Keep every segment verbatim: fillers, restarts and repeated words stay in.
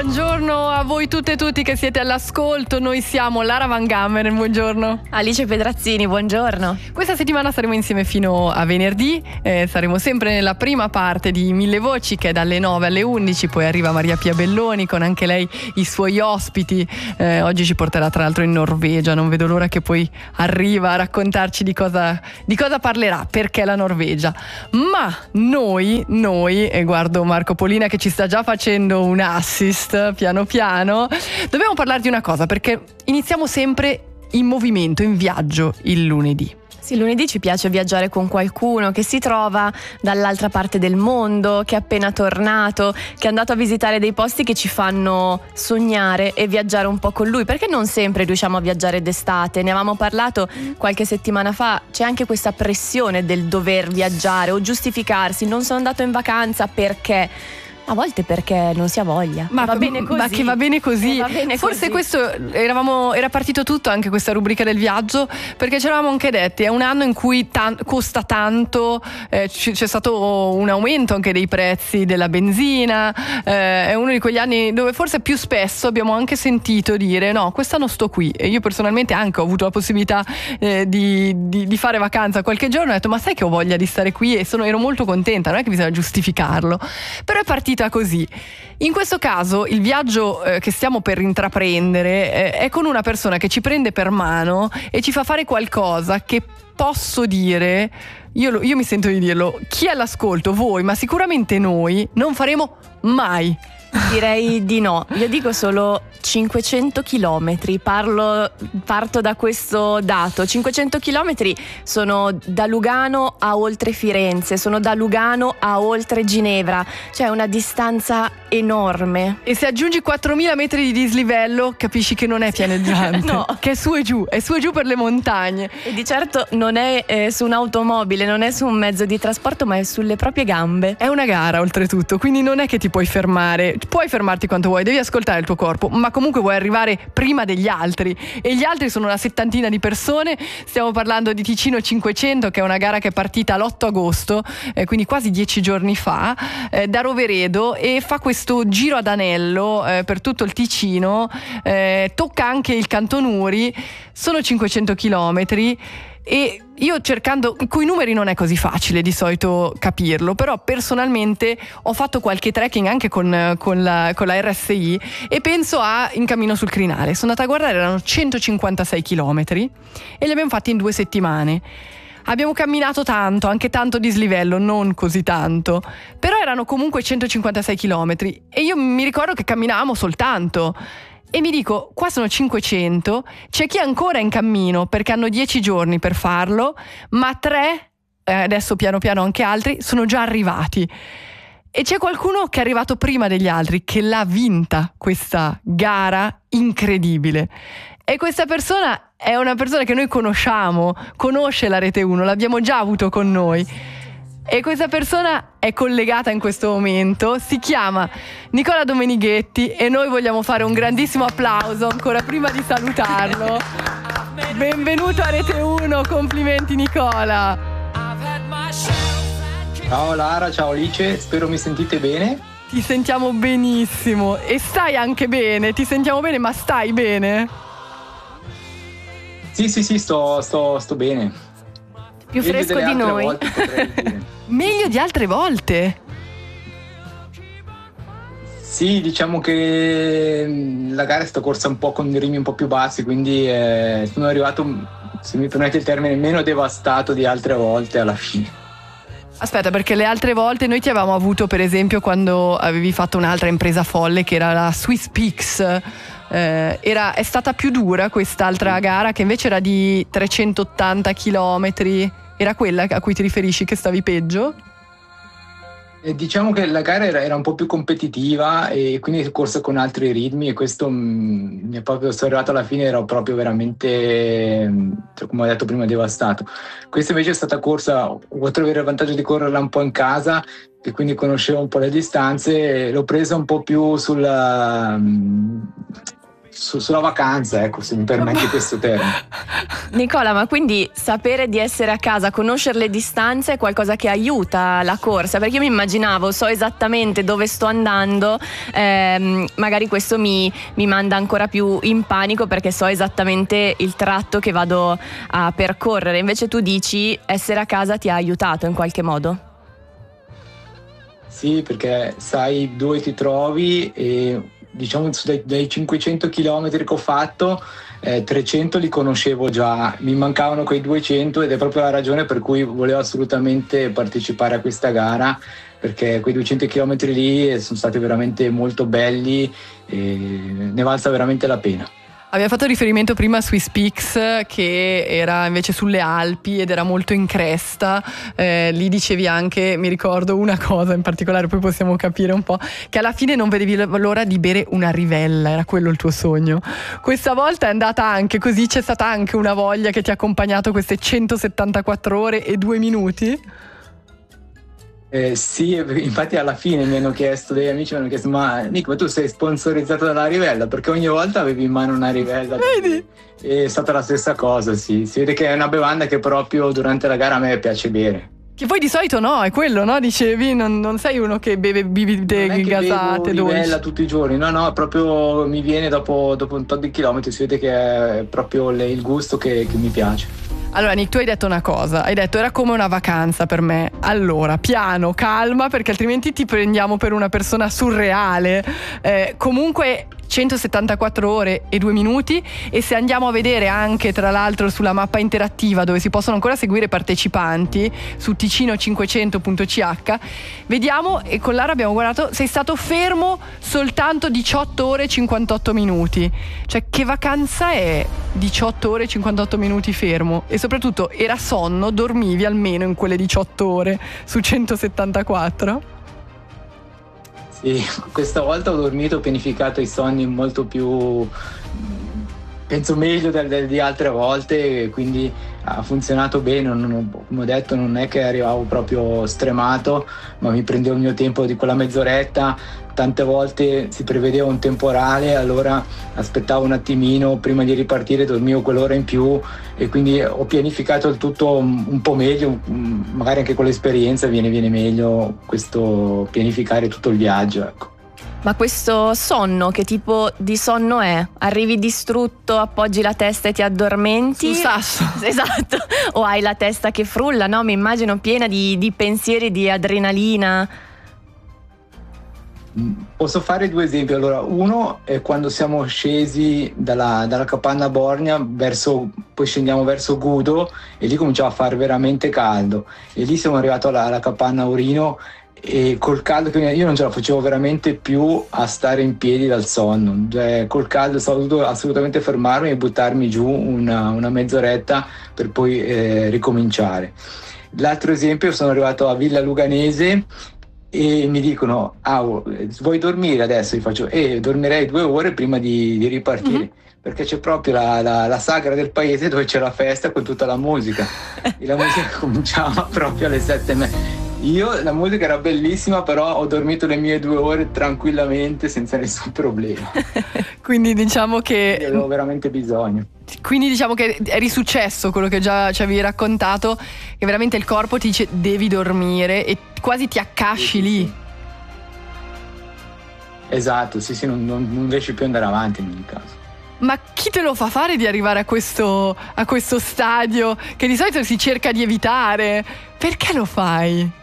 buongiorno a voi tutte e tutti che siete all'ascolto. Noi siamo Lara Van Gammeren, buongiorno. Alice Pedrazzini, buongiorno. Questa settimana saremo insieme fino a venerdì, eh, saremo sempre nella prima parte di Mille Voci, che è dalle nove alle undici, poi arriva Maria Pia Belloni con anche lei i suoi ospiti. Eh, oggi ci porterà tra l'altro in Norvegia, non vedo l'ora che poi arriva a raccontarci di cosa, di cosa parlerà, perché la Norvegia. Ma noi, noi, e guardo Marco Polina che ci sta già facendo un assist piano piano, dobbiamo parlare di una cosa, perché iniziamo sempre in movimento, in viaggio il lunedì. Sì, lunedì ci piace viaggiare con qualcuno che si trova dall'altra parte del mondo, che è appena tornato, che è andato a visitare dei posti che ci fanno sognare e viaggiare un po' con lui, perché non sempre riusciamo a viaggiare d'estate. Ne avevamo parlato qualche settimana fa, c'è anche questa pressione del dover viaggiare o giustificarsi, non sono andato in vacanza perché... A volte perché non si ha voglia. Ma va bene così. Ma che va bene così. Eh, va bene Forse così. questo eravamo, era partito tutto, anche questa rubrica del viaggio, perché ci eravamo anche detti, è un anno in cui tan- costa tanto, eh, c- c'è stato un aumento anche dei prezzi della benzina, eh, è uno di quegli anni dove forse più spesso abbiamo anche sentito dire no, quest'anno sto qui. E io personalmente anche ho avuto la possibilità eh, di, di, di fare vacanza qualche giorno, ho detto ma sai che ho voglia di stare qui, e sono, ero molto contenta, non è che bisogna giustificarlo, però è partito così. In questo caso il viaggio eh, che stiamo per intraprendere eh, è con una persona che ci prende per mano e ci fa fare qualcosa che posso dire, io, lo, io mi sento di dirlo, chi è all'ascolto, voi, ma sicuramente noi non faremo mai. Direi di no, io dico solo cinquecento chilometri, parlo, parto da questo dato. Cinquecento chilometri sono da Lugano a oltre Firenze, sono da Lugano a oltre Ginevra, cioè una distanza enorme. E se aggiungi quattromila metri di dislivello capisci che non è pianeggiante, no, che è su e giù, è su e giù per le montagne. E di certo non è eh, su un'automobile, non è su un mezzo di trasporto, ma è sulle proprie gambe. È una gara oltretutto, quindi non è che ti puoi fermare, puoi fermarti quanto vuoi, devi ascoltare il tuo corpo, ma comunque vuoi arrivare prima degli altri, e gli altri sono una settantina di persone. Stiamo parlando di Ticino cinquecento, che è una gara che è partita l'otto agosto, eh, quindi quasi dieci giorni fa, eh, da Roveredo, e fa questo giro ad anello eh, per tutto il Ticino, eh, tocca anche il Cantonuri, sono cinquecento chilometri. E io, cercando coi numeri, non è così facile di solito capirlo, però personalmente ho fatto qualche trekking anche con, con, la, con la R S I, e penso a In cammino sul crinale. Sono andata a guardare, erano centocinquantasei chilometri e li abbiamo fatti in due settimane. Abbiamo camminato tanto, anche tanto dislivello, non così tanto, però erano comunque centocinquantasei chilometri, e io mi ricordo che camminavamo soltanto. E mi dico, qua sono cinquecento, c'è chi è ancora in cammino perché hanno dieci giorni per farlo, ma tre, eh, adesso piano piano anche altri, sono già arrivati. E c'è qualcuno che è arrivato prima degli altri, che l'ha vinta questa gara incredibile. E questa persona è una persona che noi conosciamo, conosce la Rete uno, l'abbiamo già avuto con noi. E questa persona è collegata in questo momento, si chiama Nicola Domenighetti, e noi vogliamo fare un grandissimo applauso ancora prima di salutarlo. Benvenuto a Rete uno, complimenti Nicola. Ciao Lara, ciao Alice, spero mi sentite bene. Ti sentiamo benissimo, e stai anche bene, ti sentiamo bene, ma stai bene? Sì, sì, sì, sto, sto, sto bene. Più fresco di noi. Meglio di altre volte? Sì, diciamo che la gara è stata corsa un po' con i ritmi un po' più bassi, quindi eh, sono arrivato, se mi permette il termine, meno devastato di altre volte alla fine. Aspetta, perché le altre volte noi ti avevamo avuto, per esempio, quando avevi fatto un'altra impresa folle che era la Swiss Peaks. Eh, era, è stata più dura quest'altra gara, che invece era di trecentottanta chilometri. Era quella a cui ti riferisci che stavi peggio? E diciamo che la gara era, era un po' più competitiva, e quindi corsa con altri ritmi, e questo mh, mi è proprio, sono arrivato alla fine, ero proprio veramente, cioè, come ho detto prima, devastato. Questa invece è stata corsa, ho voluto avere il vantaggio di correrla un po' in casa, e quindi conoscevo un po' le distanze, e l'ho presa un po' più sulla, mh, su, sulla vacanza, ecco, se mi permetti questo termine. Nicola, ma quindi sapere di essere a casa, conoscere le distanze è qualcosa che aiuta la corsa? Perché io mi immaginavo, so esattamente dove sto andando, ehm, magari questo mi, mi manda ancora più in panico perché so esattamente il tratto che vado a percorrere. Invece tu dici essere a casa ti ha aiutato in qualche modo? Sì, perché sai dove ti trovi e diciamo dai, dai cinquecento chilometri che ho fatto, eh, trecento li conoscevo già, mi mancavano quei duecento ed è proprio la ragione per cui volevo assolutamente partecipare a questa gara, perché quei duecento chilometri lì sono stati veramente molto belli e ne valsa veramente la pena. Abbiamo fatto riferimento prima a Swiss Peaks, che era invece sulle Alpi ed era molto in cresta. Eh, lì dicevi anche, mi ricordo una cosa in particolare, poi possiamo capire un po', che alla fine non vedevi l'ora di bere una rivella, era quello il tuo sogno. Questa volta è andata anche così, c'è stata anche una voglia che ti ha accompagnato queste centosettantaquattro ore e due minuti? Eh, sì, infatti alla fine mi hanno chiesto, degli amici mi hanno chiesto: ma Nick, ma tu sei sponsorizzato dalla Rivella? Perché ogni volta avevi in mano una Rivella. Vedi? È stata la stessa cosa, sì. Si vede che è una bevanda che proprio durante la gara a me piace bere. Che poi di solito no, è quello, no? Dicevi, non, non sei uno che beve bibite gasate, dolci. dolci. Rivella tutti i giorni, no, no, proprio mi viene dopo, dopo un tot di chilometri, si vede che è proprio le, il gusto che, che mi piace. Allora Nick, tu hai detto una cosa, hai detto era come una vacanza per me. Allora, piano, calma, perché altrimenti ti prendiamo per una persona surreale. Eh, comunque centosettantaquattro ore e due minuti, e se andiamo a vedere anche tra l'altro sulla mappa interattiva dove si possono ancora seguire i partecipanti su ticino cinquecento punto c h, vediamo, e con Lara abbiamo guardato, sei stato fermo soltanto diciotto ore e cinquantotto minuti. Cioè, che vacanza è diciotto ore e cinquantotto minuti fermo? E soprattutto, era sonno? Dormivi almeno in quelle diciotto ore su centosettantaquattro? Sì, questa volta ho dormito, ho pianificato i sonni molto più, penso meglio del, del, di altre volte, quindi ha funzionato bene. Non ho, come ho detto, non è che arrivavo proprio stremato, ma mi prendevo il mio tempo di quella mezz'oretta. Tante volte si prevedeva un temporale, allora aspettavo un attimino prima di ripartire, dormivo quell'ora in più e quindi ho pianificato il tutto un po' meglio. Magari anche con l'esperienza viene, viene meglio questo pianificare tutto il viaggio, ecco. Ma questo sonno, che tipo di sonno è? Arrivi distrutto, appoggi la testa e ti addormenti? Un sasso. Esatto. O hai la testa che frulla, no? Mi immagino piena di, di pensieri, di adrenalina. Posso fare due esempi. Allora, uno è quando siamo scesi dalla, dalla capanna Borgna verso, poi scendiamo verso Gudo e lì cominciava a fare veramente caldo e lì siamo arrivati alla, alla capanna Urino e col caldo che io non ce la facevo veramente più a stare in piedi dal sonno, cioè, col caldo stavo dovuto assolutamente fermarmi e buttarmi giù una, una mezz'oretta per poi eh, ricominciare. L'altro esempio, sono arrivato a Villa Luganese e mi dicono: ah, vuoi dormire adesso? Io faccio: eh, dormirei due ore prima di, di ripartire. Mm-hmm. Perché c'è proprio la, la, la sagra del paese dove c'è la festa con tutta la musica e la musica cominciava proprio alle sette e mezza. Io, la musica era bellissima, però ho dormito le mie due ore tranquillamente senza nessun problema. Quindi diciamo che io avevo veramente bisogno. Quindi diciamo che è risuccesso quello che già ci avevi raccontato, che veramente il corpo ti dice devi dormire e quasi ti accasci lì. Esatto, sì sì, non, non, non riesci più ad andare avanti in ogni caso. Ma chi te lo fa fare di arrivare a questo, a questo stadio che di solito si cerca di evitare? Perché lo fai?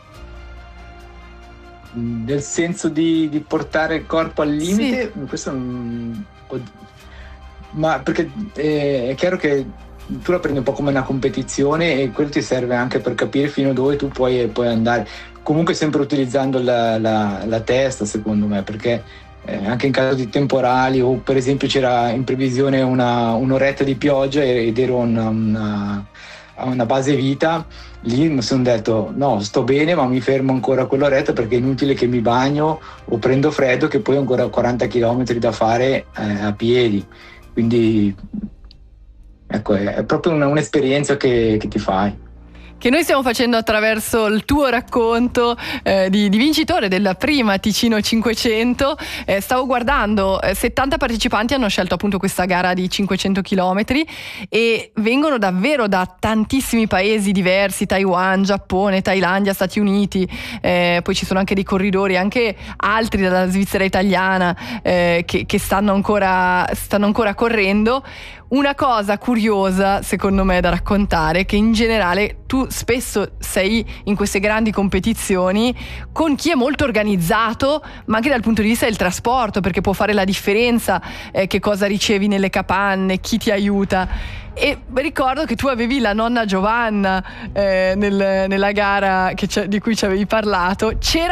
Nel senso di, di portare il corpo al limite, sì. Questo non... ma perché è, è chiaro che tu la prendi un po' come una competizione e quello ti serve anche per capire fino a dove tu puoi, puoi andare, comunque sempre utilizzando la, la, la testa, secondo me, perché eh, anche in caso di temporali o per esempio c'era in previsione una, un'oretta di pioggia ed ero una, una, una base vita, lì mi sono detto no, sto bene, ma mi fermo ancora quell'oretta perché è inutile che mi bagno o prendo freddo, che poi ho ancora quaranta chilometri da fare eh, a piedi. Quindi ecco, è proprio una, un'esperienza che, che ti fai. che noi stiamo facendo attraverso il tuo racconto eh, di, di vincitore della prima Ticino cinquecento. Eh, stavo guardando, eh, settanta partecipanti hanno scelto appunto questa gara di cinquecento chilometri e vengono davvero da tantissimi paesi diversi: Taiwan, Giappone, Thailandia, Stati Uniti, eh, poi ci sono anche dei corridori, anche altri dalla Svizzera italiana eh, che, che stanno ancora, stanno ancora correndo. Una cosa curiosa secondo me da raccontare è che in generale tu spesso sei in queste grandi competizioni con chi è molto organizzato, ma anche dal punto di vista del trasporto, perché può fare la differenza eh, che cosa ricevi nelle capanne, chi ti aiuta. E ricordo che tu avevi la nonna Giovanna eh, nel, nella gara che di cui ci avevi parlato. C'era